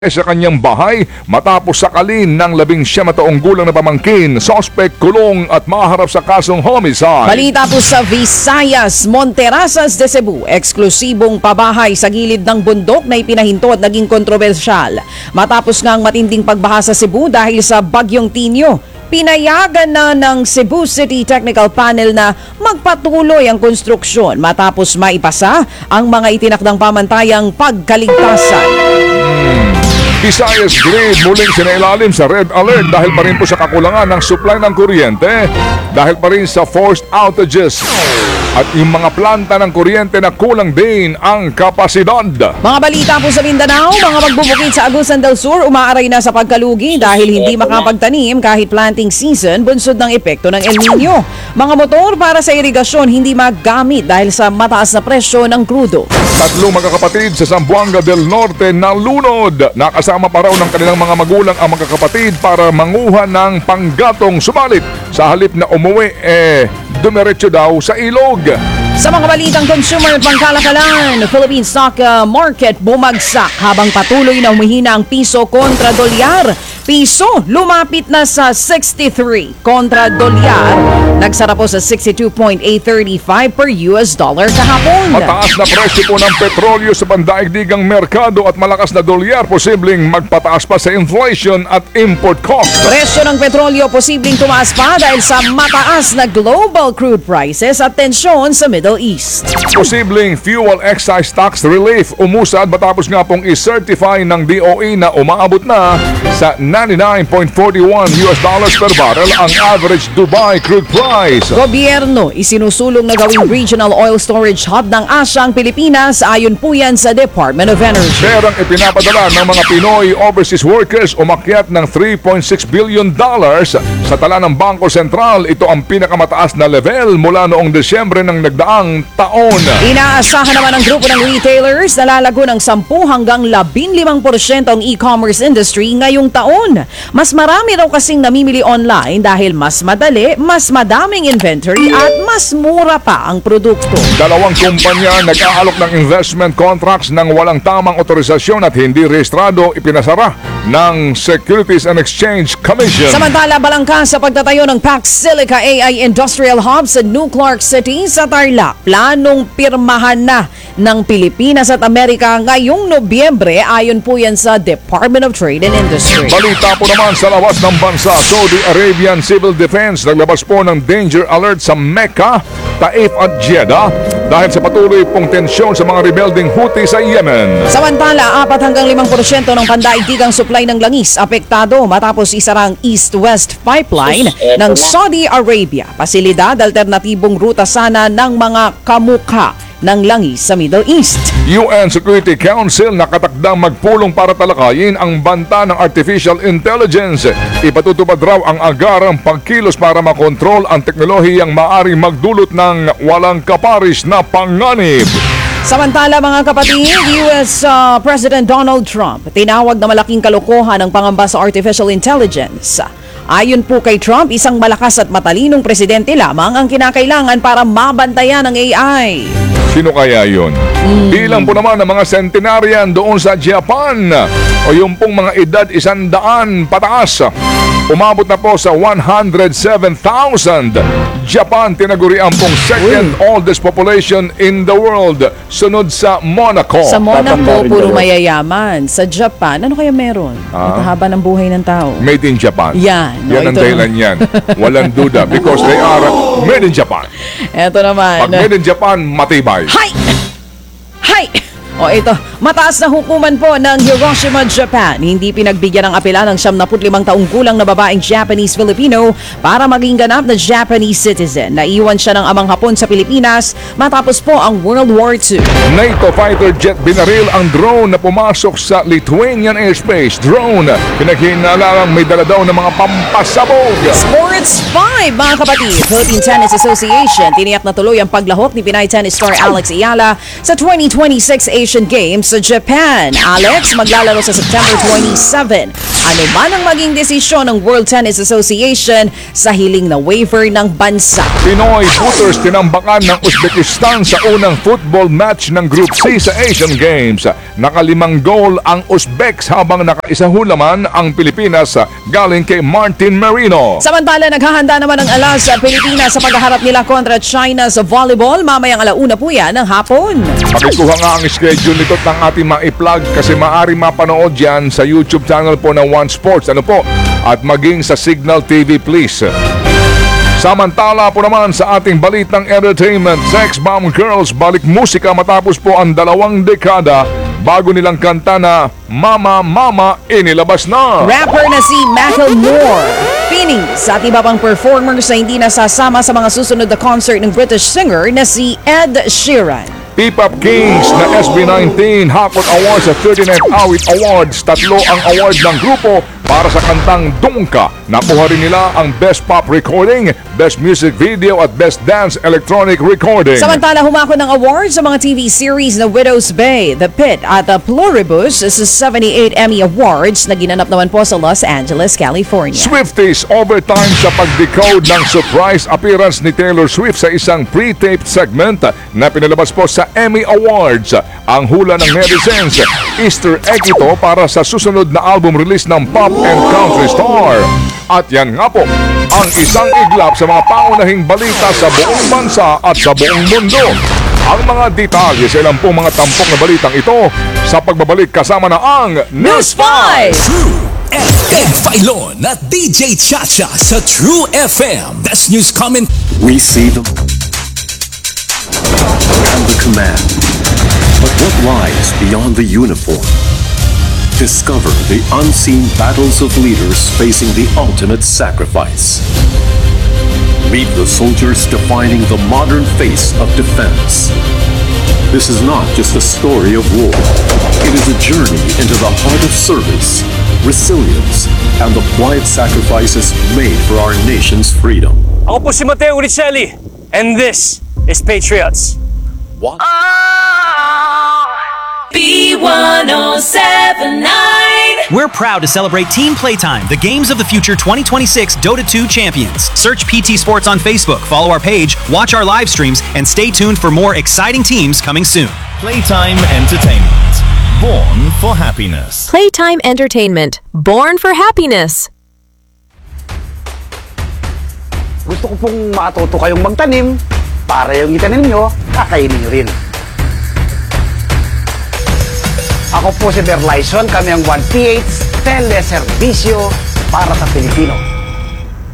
sa kanyang bahay matapos sakalin ng 19 na taong gulang na pamangkin, sospek kulong at maharap sa kasong homicide. Balita po sa Visayas, Monterasas de Cebu, eksklusibong pabahay sa gilid ng bundok na ipinahinto at naging kontrobersyal. Matapos nga ang matinding pagbaha sa Cebu dahil sa Bagyong Tinyo, pinayagan na ng Cebu City Technical Panel na magpatuloy ang konstruksyon matapos maipasa ang mga itinakdang pamantayang pagkaligtasan. Visayas Grid muling sinailalim sa red alert dahil pa rin po sa kakulangan ng supply ng kuryente, dahil pa rin sa forced outages at yung mga planta ng kuryente na kulang din ang kapasidad. Mga balita po sa Mindanao, mga magbubukid sa Agusan del Sur umaaray na sa pagkalugi dahil hindi makapagtanim kahit planting season bunsod ng epekto ng El Nino. Mga motor para sa irigasyon hindi magamit dahil sa mataas na presyo ng krudo. Tatlong magkakapatid sa Zamboanga del Norte na lunod. Nakasama pa raw ng kanilang mga magulang ang magkakapatid para manguha ng panggatong, subalit sa halip na umuwi dumiretso daw sa ilog. Sa mga balitang consumer at pangkalakalan, Philippine stock market bumagsak habang patuloy na humihina ang piso kontra dolyar. Piso lumapit na sa 63 kontra dolyar. Nagsara po sa 62.835 per US dollar kahapon. Mataas na presyo po ng petrolyo sa pandaigdigang merkado at malakas na dolyar posibleng magpataas pa sa inflation at import cost. Presyo ng petrolyo posibleng tumaas pa dahil sa mataas na global crude prices at tensyon sa Middle East. Posibleng fuel excise tax relief umusad matapos nga pong i-certify ng DOE na umaabot na sa 99.41 US dollars per barrel ang average Dubai crude price. Gobyerno isinusulong na gawing regional oil storage hub ng Asia ang Pilipinas, ayon po yan sa Department of Energy. Perang ipinapadala ng mga Pinoy overseas workers umakyat ng $3.6 billion sa tala ng Bangko Sentral. Ito ang pinakamataas na level mula noong Desyembre ng nagdaang taon. Inaasahan naman ng grupo ng retailers na lalago ng 10 hanggang 15% ang e-commerce industry ngayong taon. Mas marami raw kasing namimili online dahil mas madali, mas madaming inventory at mas mura pa ang produkto. Dalawang kumpanya nag-aalok ng investment contracts ng walang tamang otorisasyon at hindi rehistrado, ipinasara ng Securities and Exchange Commission. Samantala, balangka sa pagtatayo ng Pax Silica AI Industrial Hub sa New Clark City sa Tarlac. Planong pirmahan na ng Pilipinas at Amerika ngayong Nobyembre, ayon po yan sa Department of Trade and Industry. Balita po naman sa labas ng bansa, Saudi Arabian Civil Defense naglabas po ng danger alert sa Mecca, Taif at Jeddah dahil sa patuloy pong tensyon sa mga rebelding Houthi sa Yemen. Samantala, 4 hanggang 5% ng pandaigdigang supply ng langis apektado matapos isarang East-West Pipeline ng Saudi Arabia. Pasilidad, alternatibong ruta sana ng mga kamukha ng langis sa Middle East. UN Security Council nakatakdang magpulong para talakayin ang banta ng artificial intelligence. Ipatutupad raw ang agarang pagkilos para makontrol ang teknolohiyang maaring magdulot ng walang kaparis na panganib. Samantala mga kapatid, US President Donald Trump tinawag na malaking kalokohan ang pangamba sa artificial intelligence. Ayon po kay Trump, isang malakas at matalinong presidente lamang ang kinakailangan para mabantayan ang AI. Sino kaya yun? Bilang po naman ng mga centenarian doon sa Japan o yung pong mga edad 100 pataas, umabot na po sa 107,000. Japan tinagurian pong second oldest population in the world, sunod sa Monaco. Sa Monaco, puro mayayaman. Sa Japan, ano kaya meron? Haba ng buhay ng tao. Made in Japan. Yan. Yan ang dahilan yan. Walang duda because they are made in Japan. Eto naman. Pag made in Japan, matibay. Hay! Hay! O ito, mataas na hukuman po ng Hiroshima, Japan. Hindi pinagbigyan ng apela ng 75 taong gulang na babaeng Japanese-Filipino para maging ganap na Japanese citizen. Naiwan siya ng amang Hapon sa Pilipinas matapos po ang World War II. NATO fighter jet binaril ang drone na pumasok sa Lithuanian airspace. Drone, pinaghinalang may dala daw ng mga pampasabog. Sports 5, mga kapatid. Philippine Tennis Association tiniyak na tuloy ang paglahok ni Pinay tennis star Alex Ayala sa 2026 Asian Games sa Japan. Alex maglalaro sa September 27. Ano man ang maging desisyon ng World Tennis Association sa hiling na waiver ng bansa. Pinoy footers tinambakan ng Uzbekistan sa unang football match ng Group C sa Asian Games. Nakalimang goal ang Uzbeks habang nakaisa hulaman ang Pilipinas galing kay Martin Merino. Samantala, naghahanda naman ang alas sa Pilipinas sa paghaharap nila kontra China sa volleyball. Mamayang 1:00 po yan ng hapon. Pakikuha nga ang schedule nito ng ating ma-plug kasi maaari mapanood yan sa YouTube channel po ng One Sports. Ano po? At maging sa Signal TV please. Samantala po naman sa ating balitang entertainment, Sex Bomb Girls balik musika matapos po ang 2 dekada bago nilang kanta na Mama Mama inilabas na. Rapper na si Macklemore, Phoenix at iba pang performers na hindi nasasama sa mga susunod na concert ng British singer na si Ed Sheeran. P-Pop Kings na SB19 Hakot Awards sa 39th Awit Awards. 3 ang award ng grupo para sa kantang Dungka. Nakuha rin nila ang Best Pop Recording, Best Music Video at Best Dance Electronic Recording. Samantala, humako ng awards sa mga TV series na Widow's Bay, The Pit at Pluribus sa 78 Emmy Awards na ginanap naman po sa Los Angeles, California. Swifties overtime sa pag-decode ng surprise appearance ni Taylor Swift sa isang pre-taped segment na pinalabas po sa Emmy Awards. Ang hula ng netizens, Easter egg ito para sa susunod na album release ng pop and country star. At yan nga po, ang isang iglap sa mga paunahing balita sa buong bansa at sa buong mundo. Ang mga detalye sa ilang pong mga tampok na balitang ito sa pagbabalik kasama na ang News 5! True FM Filon at DJ Chacha sa True FM. Best news comment. We see them and the command. But what lies beyond the uniform? Discover the unseen battles of leaders facing the ultimate sacrifice. Meet the soldiers defining the modern face of defense. This is not just a story of war. It is a journey into the heart of service, resilience, and the quiet sacrifices made for our nation's freedom. Ako po si Mateo Uricelli, and this is Patriots. B1079. We're proud to celebrate Team Playtime, the Games of the Future 2026 Dota 2 champions. Search PT Sports on Facebook, follow our page, watch our live streams, and stay tuned for more exciting teams coming soon. Playtime Entertainment. Born for happiness. Playtime Entertainment. Born for happiness. Gusto ko pong matuto kayong magtanim para yung itanim nyo, kakainin nyo rin. Ako po si Berlyson, kami ang 1PH Teleserbisyo para sa Pilipino.